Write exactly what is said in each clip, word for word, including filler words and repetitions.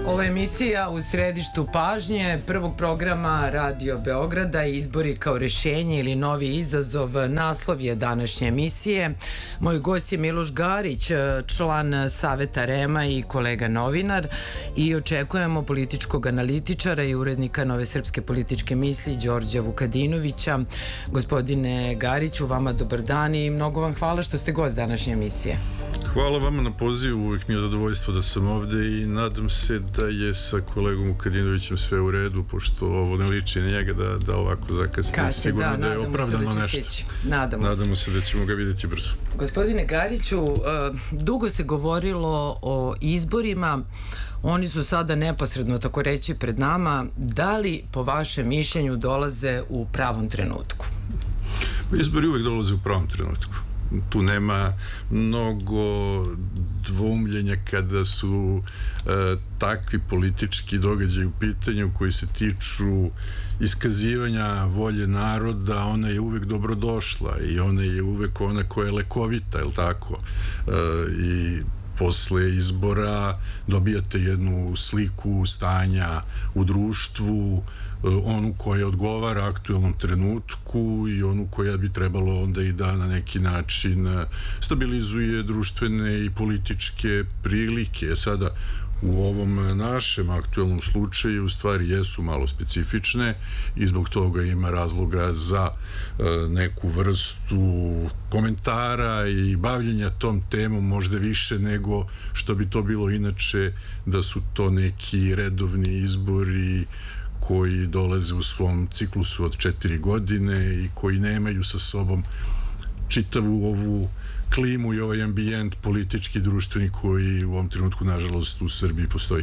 Ova emisija u središtu pažnje prvog programa Radio Beograda, Izbori kao rešenje ili novi izazov, naslov je današnje emisije. Moj gost je Miloš Garić, član Saveta REM-a i kolega novinar, i očekujemo političkog analitičara i urednika Nove srpske političke misli Đorđa Vukadinovića. Gospodine Gariću, vama dobar dan i mnogo vam hvala što ste gost današnje emisije. Hvala vama na pozivu, uvijek mi je zadovoljstvo da sam ovde i nadam se da je sa kolegom Vukadinovićem sve u redu, pošto ovo ne liči njega da, da ovako zakasni. Sigurno da, da je opravdano da nešto. Nadamo, nadamo se da ćemo ga vidjeti brzo. Gospodine Gariću, dugo se govorilo o izborima, oni su sada neposredno, tako reći, pred nama. Da li, po vašem mišljenju, dolaze u pravom trenutku? Izbori uvijek dolaze u pravom trenutku. Tu nema mnogo dvoumljenja kada su e, takvi politički događaji u pitanju koji se tiču iskazivanja volje naroda. Ona je uvek dobrodošla i ona je uvek ona koja je lekovita, je li tako? E, i posle izbora dobijate jednu sliku stanja u društvu, onu koja odgovara aktuelnom trenutku i onu koja bi trebalo onda i da na neki način stabilizuje društvene i političke prilike. Sada, u ovom našem aktuelnom slučaju u stvari jesu malo specifične i zbog toga ima razloga za neku vrstu komentara i bavljenja tom temom, možda više nego što bi to bilo inače da su to neki redovni izbori koji dolaze u svom ciklusu od četiri godine i koji nemaju sa sobom čitavu ovu klimu i ovaj ambijent politički, društveni koji u ovom trenutku, nažalost, u Srbiji postoji.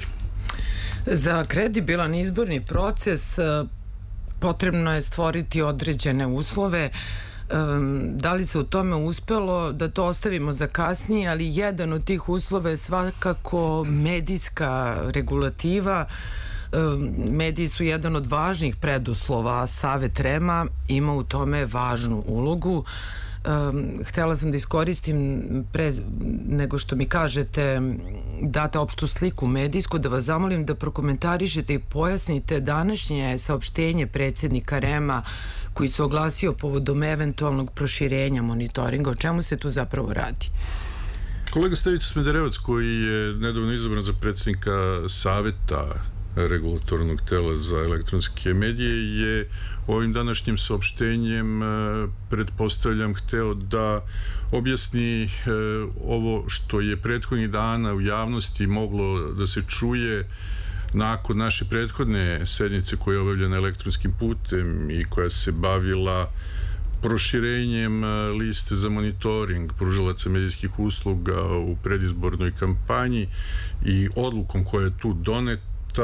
Za kredibilan izborni proces potrebno je stvoriti određene uslove. Da li se u tome uspelo, da to ostavimo za kasnije, ali jedan od tih uslova je svakako medijska regulativa. Mediji su jedan od važnih preduslova, a Savet REM-a ima u tome važnu ulogu. Htela sam da iskoristim pre nego što mi kažete, date opštu sliku medijsku, da vas zamolim da prokomentarišete i pojasnite današnje saopštenje predsjednika REM-a koji se oglasio povodom eventualnog proširenja monitoringa. O čemu se tu zapravo radi? Kolega Stevica Smederevac, koji je nedavno izabran za predsjednika Saveta regulatornog tela za elektronske medije, je ovim današnjim saopštenjem, pretpostavljam, hteo da objasni ovo što je prethodnih dana u javnosti moglo da se čuje nakon naše prethodne sednice koja je obavljena elektronskim putem i koja se bavila proširenjem liste za monitoring pružalaca medijskih usluga u predizbornoj kampanji i odlukom koja je tu doneta,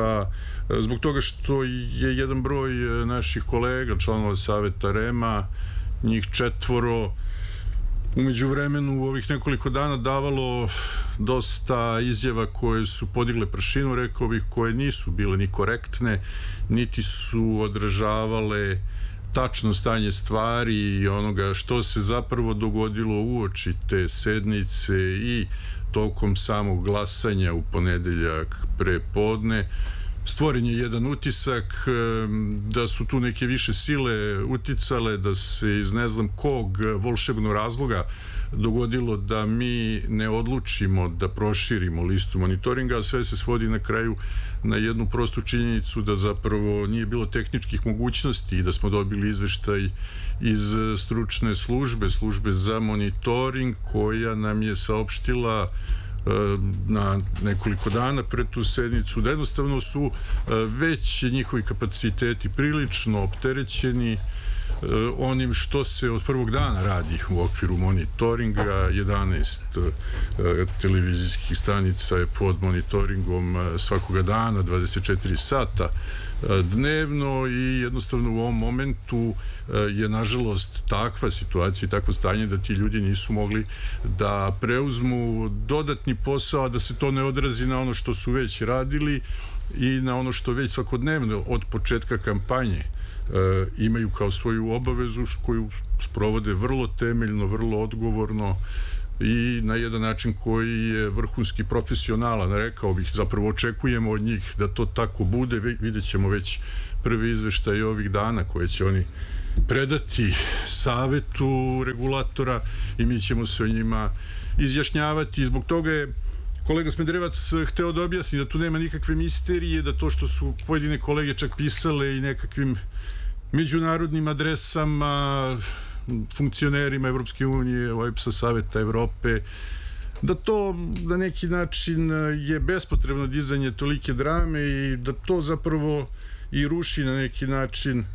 zbog toga što je jedan broj naših kolega, članova Saveta REM-a, njih četvoro, umeđu vremenu u ovih nekoliko dana davalo dosta izjava koje su podigle prašinu, rekao bih, koje nisu bile ni korektne, niti su odražavale tačno stanje stvari i onoga što se zapravo dogodilo uoči te sednice i tokom samog glasanja u ponedeljak pre podne. Stvoren je jedan utisak da su tu neke više sile uticale, da se iz ne znam kog volšebnog razloga dogodilo da mi ne odlučimo da proširimo listu monitoringa, a sve se svodi na kraju na jednu prostu činjenicu da zapravo nije bilo tehničkih mogućnosti i da smo dobili izveštaj iz stručne službe, službe za monitoring, koja nam je saopštila na nekoliko dana pred tu sednicu da jednostavno su već njihovi kapaciteti prilično opterećeni onim što se od prvog dana radi u okviru monitoringa. jedanaest televizijskih stanica je pod monitoringom svakoga dana, dvadeset četiri sata dnevno i jednostavno u ovom momentu je nažalost takva situacija i takvo stanje da ti ljudi nisu mogli da preuzmu dodatni posao, a da se to ne odrazi na ono što su već radili i na ono što već svakodnevno od početka kampanje imaju kao svoju obavezu koju sprovode vrlo temeljno, vrlo odgovorno i na jedan način koji je vrhunski profesionalan, rekao bih, zapravo očekujemo od njih da to tako bude. Vidjet ćemo već prvi izveštaj ovih dana koje će oni predati savetu regulatora i mi ćemo se o njima izjašnjavati. I zbog toga je kolega Smederevac hteo da objasni da tu nema nikakve misterije, da to što su pojedine kolege čak pisale i nekakvim međunarodnim adresama, funkcionerima Evropske unije, O E B S-a, Saveta Evrope, da to na neki način je bespotrebno dizanje tolike drame i da to zapravo i ruši na neki način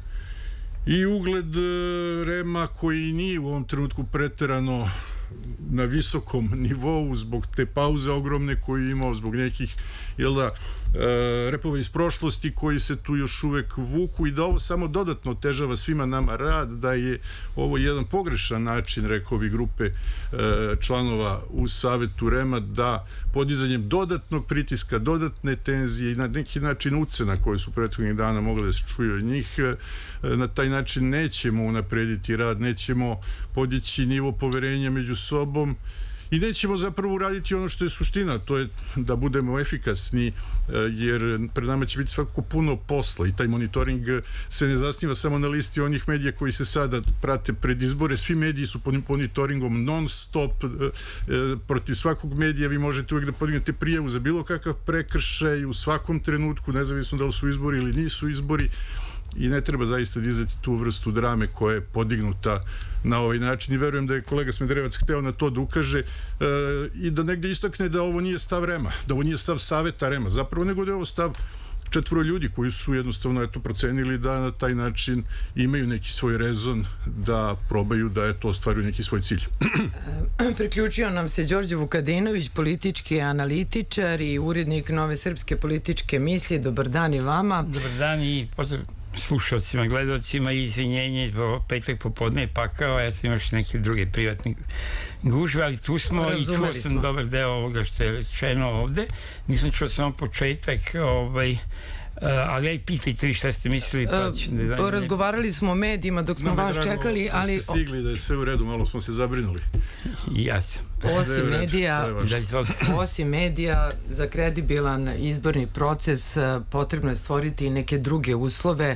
i ugled REM-a koji nije u ovom trenutku preterano na visokom nivou zbog te pauze ogromne koju je imao, zbog nekih, jel da, e, repova iz prošlosti koji se tu još uvek vuku i da ovo samo dodatno otežava svima nama rad, da je ovo jedan pogrešan način, rekao bi, grupe e, članova u Savetu REM-a, da podizanjem dodatnog pritiska, dodatne tenzije i na neki način ucena koje su prethodnih dana mogle da se čuju od njih, e, na taj način nećemo unaprediti rad, nećemo podići nivo poverenja među sobom i nećemo zapravo uraditi ono što je suština, to je da budemo efikasni, jer pred nama će biti svakako puno posla i taj monitoring se ne zasniva samo na listi onih medija koji se sada prate pred izbore. Svi mediji su pod monitoringom non stop, protiv svakog medija vi možete uvek da podignete prijavu za bilo kakav prekršaj u svakom trenutku, nezavisno da li su izbori ili nisu izbori, i ne treba zaista dizati tu vrstu drame koja je podignuta na ovaj način i verujem da je kolega Smederevac hteo na to da ukaže e, i da negde istakne da ovo nije stav REM-a, da ovo nije stav Saveta REM-a, zapravo nego da je ovo stav četvoro ljudi koji su jednostavno eto procenili da na taj način imaju neki svoj rezon da probaju da eto ostvaruju neki svoj cilj. Priključio nam se Đorđe Vukadinović, politički analitičar i urednik Nove srpske političke misli. Dobar dan i vama. Dobar dan i pozdrav slušalcima, gledalcima i izvinjenje, petak popodne je pakao, ja sam još neke druge privatne gužve, ali tu smo. Razumeli i čuo sam smo. Dobar deo ovoga što je rečeno ovde. Nisam čuo samo početak, ovaj, ali ja i pitajte vi šta ste mislili. Pa ću da uh, razgovarali smo o medijima dok smo vas čekali, ali... Da ste stigli, da je sve u redu, malo smo se zabrinuli. I ja sam. Osim medija, osim medija, za kredibilan izborni proces potrebno je stvoriti neke druge uslove.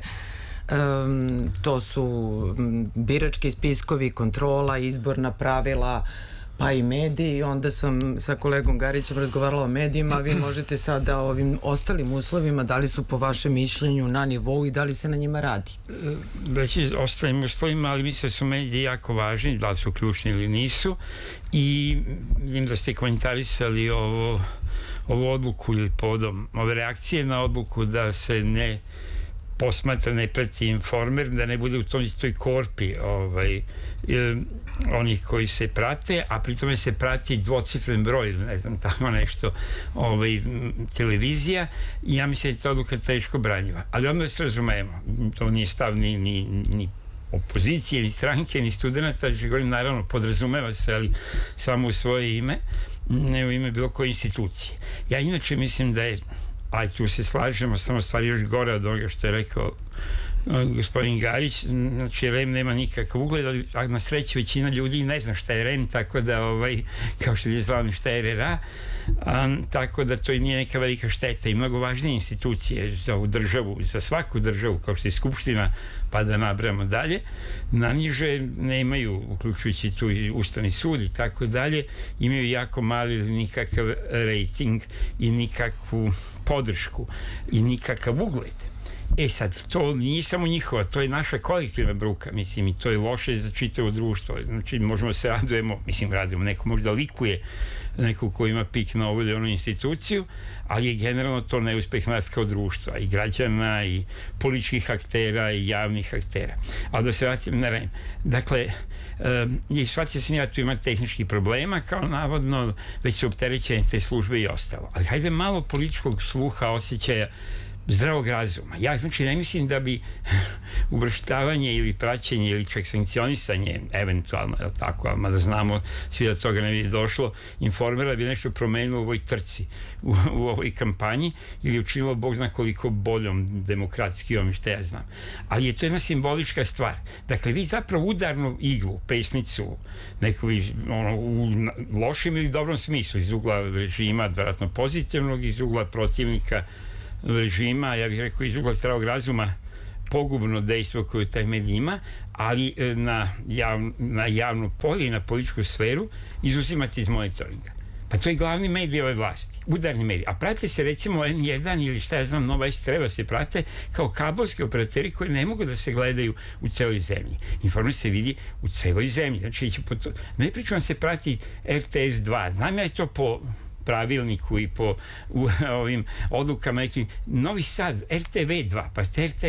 Um, to su birački spiskovi, kontrola, izborna pravila, pa i mediji. Onda sam sa kolegom Garićem razgovarala o medijima, vi možete sada o ovim ostalim uslovima, da li su po vašem mišljenju na nivou i da li se na njima radi? Već je ostalim uslovima, ali mislim da su mediji jako važni, da li su ključni ili nisu, i vidim da ste komentarisali ovo, ovu odluku ili podom ove reakcije na odluku da se ne posmatra, ne prati Informer, da ne bude u tom, toj korpi ovaj, e, onih koji se prate, a pri tome se prati dvocifren broj, ne znam, tako nešto, ovaj, televizija, i ja mislim da je ta odluka teško branjiva. Ali onda se razumemo, to nije stav ni, ni, ni opozicije, ni stranke, ni studenta, što govorim, naravno, podrazumeva se, ali samo u svoje ime, ne u ime bilo koje institucije. Ja inače mislim da je, a tu se slažemo, samo stvari još gore od onoga što je rekao gospodin Garić, znači REM nema nikakav ugled, ali na sreću većina ljudi ne zna šta je REM, tako da, ovaj, kao što je znao šta je R R A, a, tako da to nije neka velika šteta i mnogo važnije institucije za ovu državu, za svaku državu, kao što je Skupština, pa da nabramo dalje, naniže nemaju, uključujući tu i Ustavni sud i tako dalje, imaju jako mali ili nikakav rating i nikakvu podršku i nikakav ugled. E sad, to nije samo njihova, to je naša kolektivna bruka, mislim, i to je loše za čitavo društvo. Znači, možemo se radujemo, mislim, radujemo, neko možda likuje neko ko ima pik na ovu ili onu instituciju, ali je generalno to neuspeh nas kao društva, i građana, i političkih aktera, i javnih aktera. Ali da se vratim na REM. Dakle, um, i shvatio sam ja, tu ima tehničkih problema, kao navodno, već su opterećene te službe i ostalo. Ali hajde malo političkog sluha, osjećaja, zdravog razuma. Ja znači ne mislim da bi uvrštavanje ili praćenje ili čak sankcionisanje eventualno, je tako, ali mada znamo svi da toga ne bi došlo, Informera bi nešto promenilo u ovoj trci, u, u ovoj kampanji ili učinilo Bog zna koliko boljom, demokratskijom, što ja znam. Ali je to jedna simbolička stvar. Dakle, vi zapravo udarnu iglu, pesnicu, neku ono, u lošem ili dobrom smislu, iz ugla režima, vjerojatno pozitivnog, iz ugla protivnika režima, ja bih rekao iz ugla zdravog razuma, pogubno dejstvo koje taj medij ima, ali na, jav, na javno polje i na političku sferu izuzimati iz monitoringa. Pa to je glavni medij ove vlasti, udarni medij. A prate se recimo en jedan ili šta ja znam, Nova S treba se prate kao kabelski operateri koji ne mogu da se gledaju u celoj zemlji. Informer se vidi u celoj zemlji. Znači, to, ne pričam se prati R T S dva. Znam ja je to po pravilniku i po u, ovim odlukama neki Novi Sad, R T V dva, pa R T